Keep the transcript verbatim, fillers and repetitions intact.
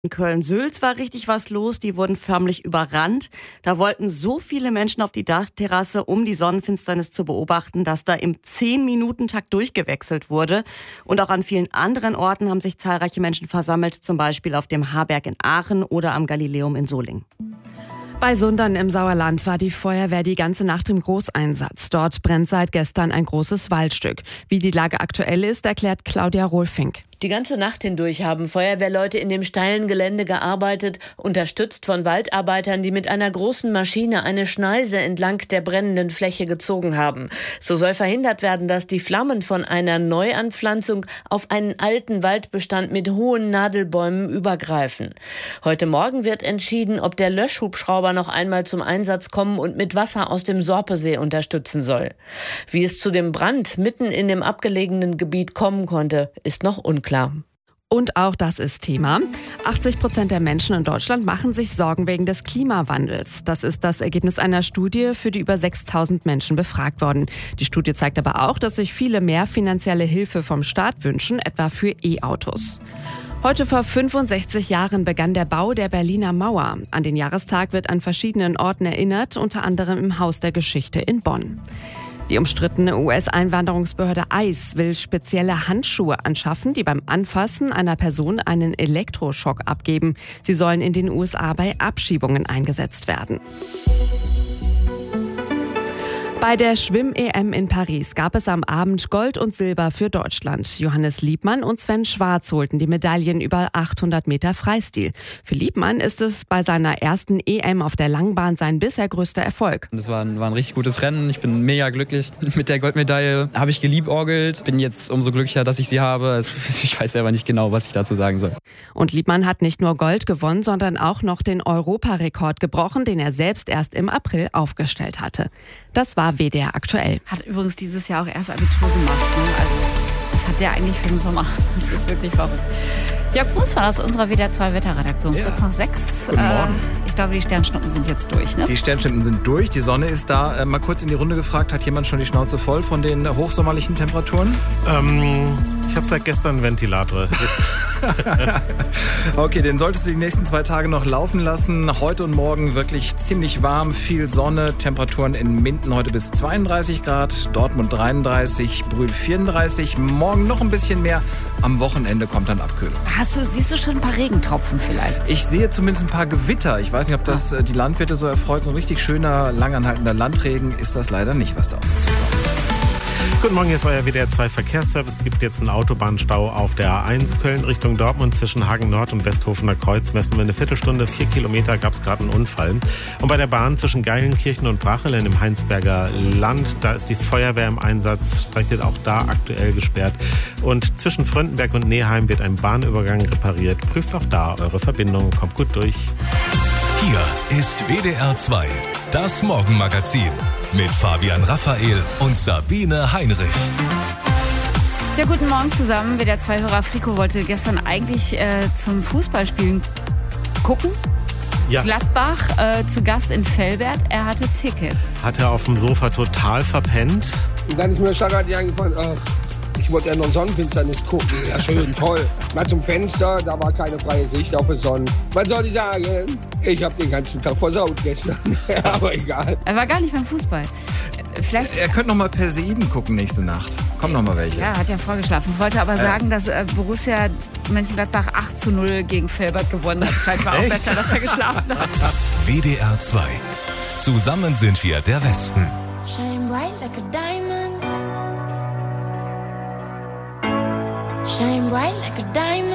In Köln-Sülz war richtig was los, die wurden förmlich überrannt. Da wollten so viele Menschen auf die Dachterrasse, um die Sonnenfinsternis zu beobachten, dass da im zehn-Minuten-Takt durchgewechselt wurde. Und auch an vielen anderen Orten haben sich zahlreiche Menschen versammelt, zum Beispiel auf dem Harberg in Aachen oder am Galileum in Solingen. Bei Sundern im Sauerland war die Feuerwehr die ganze Nacht im Großeinsatz. Dort brennt seit gestern ein großes Waldstück. Wie die Lage aktuell ist, erklärt Claudia Rohlfink. Die ganze Nacht hindurch haben Feuerwehrleute in dem steilen Gelände gearbeitet, unterstützt von Waldarbeitern, die mit einer großen Maschine eine Schneise entlang der brennenden Fläche gezogen haben. So soll verhindert werden, dass die Flammen von einer Neuanpflanzung auf einen alten Waldbestand mit hohen Nadelbäumen übergreifen. Heute Morgen wird entschieden, ob der Löschhubschrauber noch einmal zum Einsatz kommen und mit Wasser aus dem Sorpesee unterstützen soll. Wie es zu dem Brand mitten in dem abgelegenen Gebiet kommen konnte, ist noch unklar. Und auch das ist Thema. achtzig Prozent der Menschen in Deutschland machen sich Sorgen wegen des Klimawandels. Das ist das Ergebnis einer Studie, für die über sechstausend Menschen befragt wurden. Die Studie zeigt aber auch, dass sich viele mehr finanzielle Hilfe vom Staat wünschen, etwa für E-Autos. Heute vor fünfundsechzig Jahren begann der Bau der Berliner Mauer. An den Jahrestag wird an verschiedenen Orten erinnert, unter anderem im Haus der Geschichte in Bonn. Die umstrittene U S-Einwanderungsbehörde I C E will spezielle Handschuhe anschaffen, die beim Anfassen einer Person einen Elektroschock abgeben. Sie sollen in den U S A bei Abschiebungen eingesetzt werden. Bei der Schwimm-E M in Paris gab es am Abend Gold und Silber für Deutschland. Johannes Liebmann und Sven Schwarz holten die Medaillen über achthundert Meter Freistil. Für Liebmann ist es bei seiner ersten E M auf der Langbahn sein bisher größter Erfolg. Das war ein, war ein richtig gutes Rennen. Ich bin mega glücklich mit der Goldmedaille. Habe ich geliebäugelt. Bin jetzt umso glücklicher, dass ich sie habe. Ich weiß selber nicht genau, was ich dazu sagen soll. Und Liebmann hat nicht nur Gold gewonnen, sondern auch noch den Europarekord gebrochen, den er selbst erst im April aufgestellt hatte. Das war W D R aktuell. Hat übrigens dieses Jahr auch erst Abitur gemacht. Ne? Also, was hat der eigentlich für den Sommer? Das ist wirklich verrückt. Jörg Fußball aus unserer W D R zwei Wetterredaktion. Ja. Kurz nach sechs. Guten Morgen. Äh, ich glaube, die Sternschnuppen sind jetzt durch. Ne? Die Sternschnuppen sind durch, die Sonne ist da. Äh, mal kurz in die Runde gefragt, hat jemand schon die Schnauze voll von den hochsommerlichen Temperaturen? Ähm, ich habe seit gestern einen Ventilator. Okay, den solltest du die nächsten zwei Tage noch laufen lassen. Heute und morgen wirklich ziemlich warm, viel Sonne. Temperaturen in Minden heute bis zweiunddreißig Grad, Dortmund dreiunddreißig, Brühl vierunddreißig. Morgen noch ein bisschen mehr. Am Wochenende kommt dann Abkühlung. Hast du, siehst du schon ein paar Regentropfen vielleicht? Ich sehe zumindest ein paar Gewitter. Ich weiß nicht, ob das die Landwirte so erfreut. So ein richtig schöner, langanhaltender Landregen ist das leider nicht, was da auf uns zukommt. Guten Morgen, hier ist euer W D R zwei Verkehrsservice. Es gibt jetzt einen Autobahnstau auf der A eins Köln Richtung Dortmund zwischen Hagen Nord und Westhofener Kreuz. Messen wir eine Viertelstunde, vier Kilometer gab es gerade einen Unfall. Und bei der Bahn zwischen Geilenkirchen und Brachelen im Heinsberger Land, da ist die Feuerwehr im Einsatz, Strecke auch da aktuell gesperrt. Und zwischen Fröndenberg und Neheim wird ein Bahnübergang repariert. Prüft auch da eure Verbindung, kommt gut durch. Hier ist W D R zwei, das Morgenmagazin mit Fabian Raphael und Sabine Heinrich. Ja, guten Morgen zusammen. W D R zwei-Hörer Frico wollte gestern eigentlich äh, zum Fußballspielen gucken. Ja. Gladbach äh, zu Gast in Velbert. Er hatte Tickets. Hat er auf dem Sofa total verpennt. Und dann ist mir schlagartig eingefallen, ach, ich wollte ja noch Sonnenfinsternis gucken. Ja, schön, toll. Mal zum Fenster, da war keine freie Sicht auf die Sonne. Was soll ich sagen? Ich habe den ganzen Tag versaut gestern. Aber egal. Er war gar nicht beim Fußball. Vielleicht er könnte noch mal Perseiden gucken nächste Nacht. Kommen noch mal welche. Ja, hat ja vorgeschlafen. Wollte aber äh. sagen, dass äh, Borussia Mönchengladbach acht zu null gegen Velbert gewonnen hat. Vielleicht war auch besser, dass er geschlafen hat. W D R zwei. Zusammen sind wir der Westen. Shine bright like a diamond. Shine bright like a diamond.